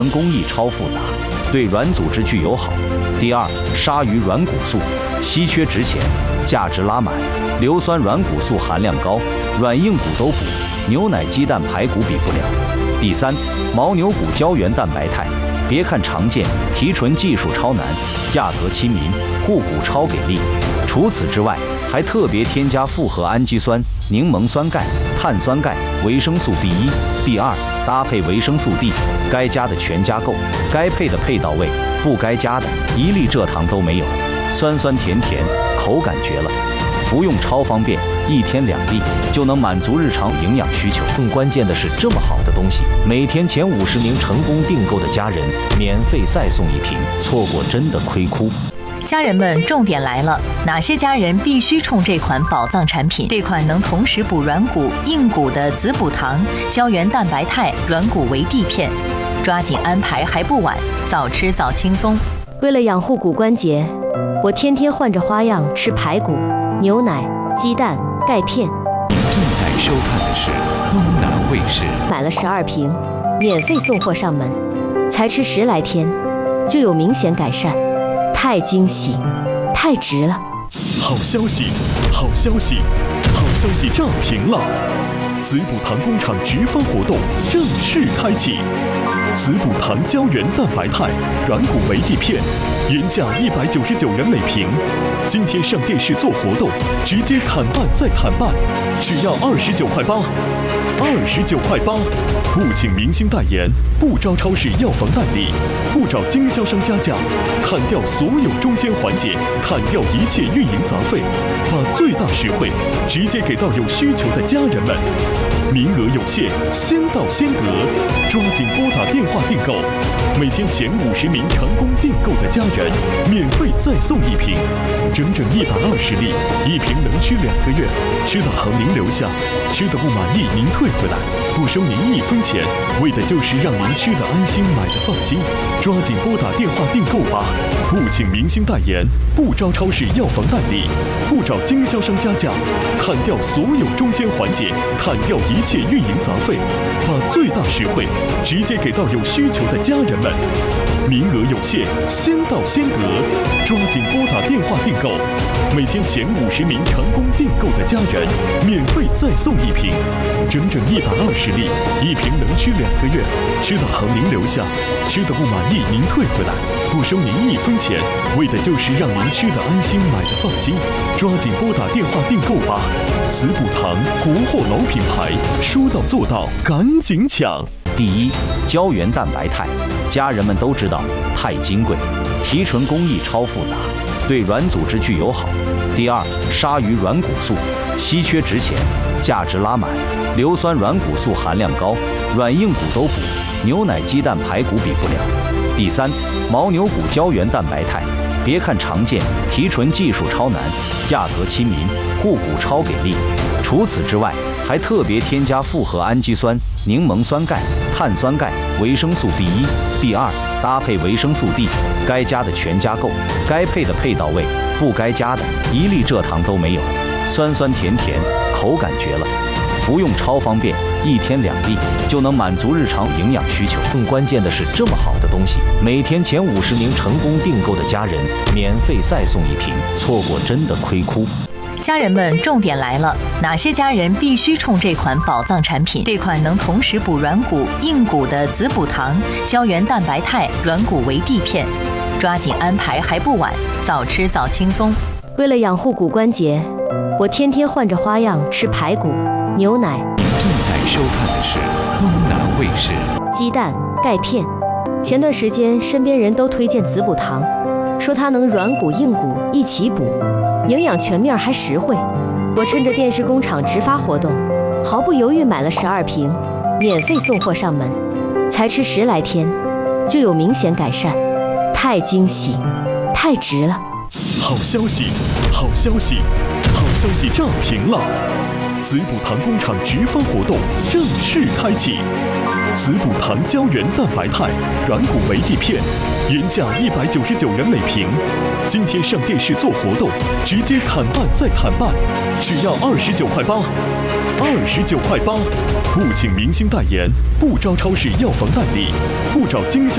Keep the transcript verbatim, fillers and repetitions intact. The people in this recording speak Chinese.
工艺超复杂，对软组织具有好。第二，鲨鱼软骨素稀缺值钱，价值拉满，硫酸软骨素含量高，软硬骨都补，牛奶、鸡蛋、排骨比不了。第三，牦牛骨胶原蛋白肽，别看常见，提纯技术超难，价格亲民，护骨超给力。除此之外，还特别添加复合氨基酸、柠檬酸钙、碳酸钙、维生素 B 一、B 二，搭配维生素 D， 该加的全加够，该配的配到位，不该加的一粒蔗糖都没有，酸酸甜甜，口感绝了。服用超方便，一天两粒就能满足日常营养需求。更关键的是，这么好的东西，每天前五十名成功订购的家人免费再送一瓶，错过真的亏哭。 家人们，重点来了，哪些家人必须冲这款宝藏产品？这款能同时补软骨、硬骨的子补糖胶原蛋白肽软骨维 D 片，抓紧安排还不晚，早吃早轻松。 为了养护骨关节，我天天换着花样吃排骨、牛奶、鸡蛋、钙片。 您正在收看的是东南卫视。 买了十二瓶，免费送货上门，才吃十来天，就有明显改善。太惊喜，太值了！ 好消息，好消息，好消息炸屏了！子补糖工厂直发活动正式开启，子补糖胶原蛋白肽软骨维 D 片，原价一百九十九元每瓶，今天上电视做活动，直接砍半再砍半，只要二十九块八，二十九块八。不请明星代言，不招超市药房代理，不找经销商加价，砍掉所有中间环节，砍掉一切运营杂费，把最大实惠直接给到有需求的家人们。名额有限，先到先得，抓紧拨打电话订购。每天前五十名成功订购的家人，免费再送一瓶，整整一百二十粒，一瓶能吃两个月。吃的好您留下，吃的不满意您退回来，不收您一分钱，为的就是让您吃的安心，买的放心。抓紧拨打电话订购吧！不请明星代言，不招超市药房代理，不找经销商加价，砍掉所有中间环节，砍掉一切运营杂费，把最大实惠直接给到有需求的家人们。名额有限，先到先得，抓紧拨打电话订购。每天前五十名成功订购的家人，免费再送一瓶，整整一百二十粒，一瓶能吃两个月。吃的好您留下，吃的不满意您退回来，不收您一分钱，为的就是让您吃的安心，买的放心。抓紧拨打电话订购吧！子补糖国货老品牌，说到做到，赶紧抢！ 第一，胶原蛋白肽，家人们都知道太金贵，提纯工艺超复杂，对软组织具有好。第二，鲨鱼软骨素稀缺值钱，价值拉满，硫酸软骨素含量高，软硬骨都补，牛奶、鸡蛋、排骨比不了。第三，牦牛骨胶原蛋白肽，别看常见，提纯技术超难，价格亲民，护骨超给力。除此之外，还特别添加复合氨基酸、柠檬酸钙、碳酸钙、维生素 B 一、B 二，搭配维生素 D， 该加的全加够，该配的配到位，不该加的一粒蔗糖都没有，酸酸甜甜，口感绝了。服用超方便，一天两粒就能满足日常营养需求。更关键的是，这么好的东西，每天前五十名成功订购的家人免费再送一瓶，错过真的亏哭。 家人们，重点来了，哪些家人必须冲这款宝藏产品？这款能同时补软骨、硬骨的子补糖胶原蛋白肽软骨维 D 片，抓紧安排还不晚，早吃早轻松。 为了养护骨关节，我天天换着花样吃排骨、牛奶。 您正在收看的是东南卫视。 鸡蛋、钙片。前段时间身边人都推荐子补糖，说它能软骨硬骨一起补，营养全面还实惠。我趁着电视工厂直发活动，毫不犹豫买了十二瓶，免费送货上门，才吃十来天，就有明显改善。太惊喜，太值了！ 好消息，好消息，好消息炸屏了！子补糖工厂直发活动正式开启，子补糖胶原蛋白肽软骨维 D 片，原价一百九十九元每瓶，今天上电视做活动，直接砍半再砍半，只要二十九块八，二十九块八。不请明星代言，不招超市药房代理，不找经销。